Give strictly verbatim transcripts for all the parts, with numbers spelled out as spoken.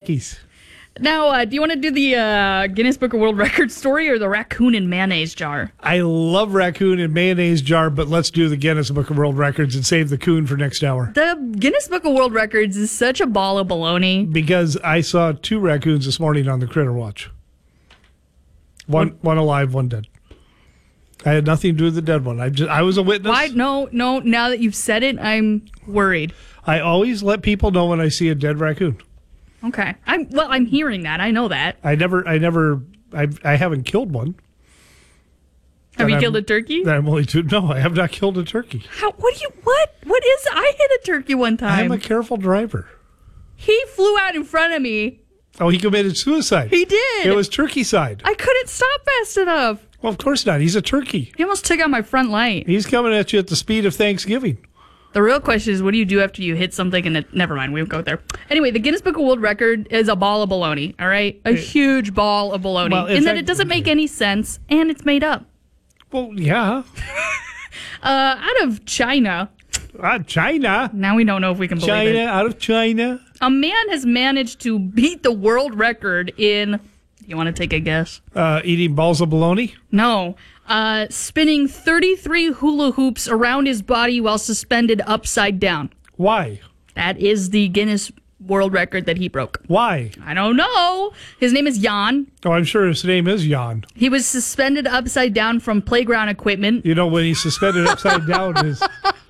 Takis. Now, uh, do you want to do the uh, Guinness Book of World Records story or the raccoon and mayonnaise jar? I love raccoon and mayonnaise jar, but let's do the Guinness Book of World Records and save the coon for next hour. The Guinness Book of World Records is such a ball of baloney. Because I saw two raccoons this morning on the Critter Watch. One, one alive, one dead. I had nothing to do with the dead one. I just, I was a witness. Why? No, no. Now that you've said it, I'm worried. I always let people know when I see a dead raccoon. Okay. I'm well. I'm hearing that. I know that. I never, I never, I, I haven't killed one. Have you I'm, killed a turkey? I'm only two. No, I have not killed a turkey. How? What do you? What? What is? I hit a turkey one time. I'm a careful driver. He flew out in front of me. Oh, he committed suicide. He did. It was turkey side. I couldn't stop fast enough. Well, of course not. He's a turkey. He almost took out my front light. He's coming at you at the speed of Thanksgiving. The real question is, what do you do after you hit something and it, never mind, we won't go there. Anyway, the Guinness Book of World Record is a ball of baloney, all right? A huge ball of baloney. Well, in in that fact- it doesn't make any sense, and it's made up. Well, yeah. Uh, out of China, Uh, China. now we don't know if we can believe China, it. out of China. A man has managed to beat the world record in, you want to take a guess? Uh, eating balls of bologna. No. Uh, spinning thirty-three hula hoops around his body while suspended upside down. Why? That is the Guinness World Record that he broke. Why? I don't know. His name is Jan. Oh, I'm sure his name is Jan. He was suspended upside down from playground equipment. You know, when he's suspended upside down, his...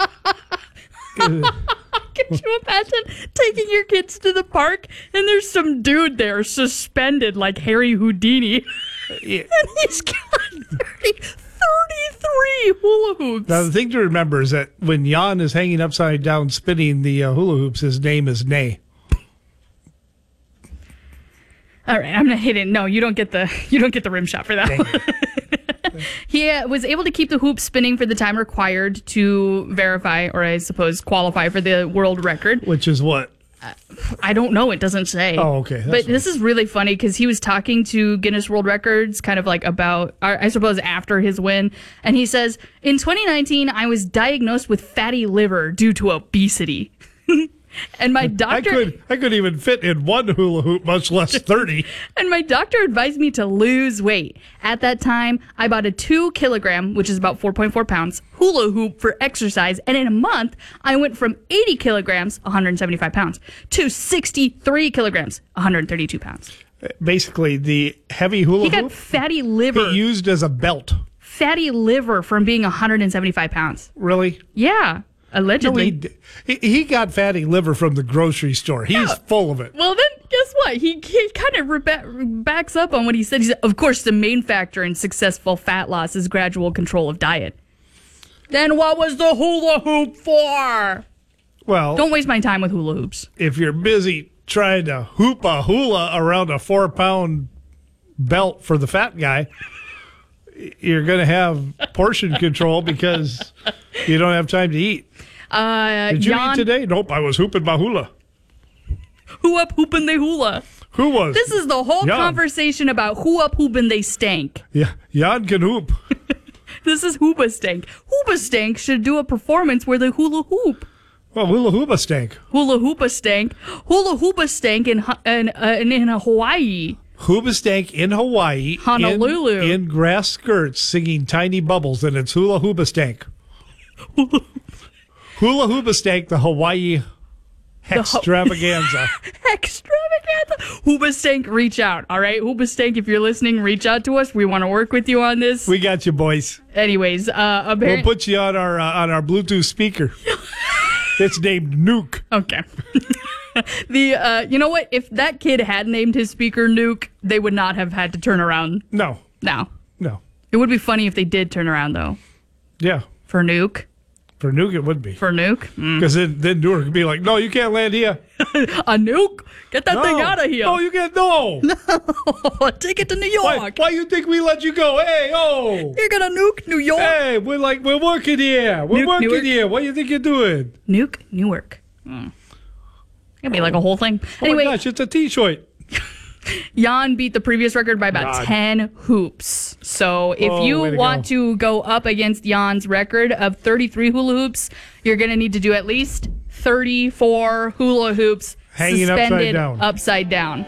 Could you imagine taking your kids to the park and there's some dude there suspended like Harry Houdini? Yeah. And he's got thirty, thirty-three hula hoops. Now, the thing to remember is that when Jan is hanging upside down spinning the uh, hula hoops, his name is Nay. All right, I'm gonna hit it. No, you don't get the you don't get the rim shot for that. Dang one. He uh, was able to keep the hoop spinning for the time required to verify, or I suppose qualify for the world record. Which is what? I don't know. It doesn't say. Oh, okay. That's But fine. this is really funny because he was talking to Guinness World Records kind of like about, or I suppose, after his win. And he says, in twenty nineteen, I was diagnosed with fatty liver due to obesity. And my I doctor could I could even fit in one hula hoop, much less thirty. and my doctor advised me to lose weight. At that time, I bought a two kilogram, which is about four point four pounds, hula hoop for exercise. And in a month, I went from eighty kilograms, one hundred seventy-five pounds, to sixty-three kilograms, one hundred thirty-two pounds. Basically, the heavy hula He got hoop fatty liver, he used as a belt. fatty liver from being one hundred seventy-five pounds. Really? Yeah, No, allegedly. he, d- he he got fatty liver from the grocery store. He's full of it. Well, then guess what? He he kind of reba- backs up on what he said. He said, of course, the main factor in successful fat loss is gradual control of diet. Then what was the hula hoop for? Well, Don't waste my time with hula hoops. if you're busy trying to hoop a hula around a four pound belt for the fat guy, you're going to have portion control because you don't have time to eat. Uh, Did you Jan, eat today? Nope, I was hooping my hula. who up hoopin' they hula? Who was? This is the whole Jan. conversation about who up hoopin' they stank. Yeah, Jan can hoop. This is Hooba Stank. Hooba Stank should do a performance where they hula hoop. Well, hula hoopa stank. Hula Hoopa Stank. Hula Hoopa Stank in, Hu- in, uh, in, in Hawaii. Hoopa stank in Hawaii. Honolulu. In, in grass skirts singing Tiny Bubbles, and it's hula hoopa stank. Hula hoopa stank, the Hawaii extravaganza. Extravaganza. Hooba Stank, reach out. All right, Hooba Stank, if you're listening, reach out to us. We want to work with you on this. We got you, boys. Anyways, uh, We'll apparently. put you on our uh, on our Bluetooth speaker. It's named Nuke. Okay. the uh, you know what? If that kid had named his speaker Nuke, they would not have had to turn around. No, Now, no. it would be funny if they did turn around though. Yeah, For Nuke. for Nuke it would be. For Nuke. Mm. Because then, then Newark could be like, no, you can't land here. A nuke? Get that No. thing out of here. No, you can't. No. Take it to New York. Why, why you think we let you go? Hey, oh. You're gonna nuke New York. Hey, we're like, we're working here. We're Nuke working Newark. here. What do you think you're doing? Nuke Newark. Mm. It'd be like a whole thing. Oh Anyway, my gosh, it's a t-shirt. Jan beat the previous record by about God. ten hoops. So if Oh, you way to want go. to go up against Jan's record of thirty-three hula hoops, you're going to need to do at least thirty-four hula hoops Hanging upside suspended down. upside down.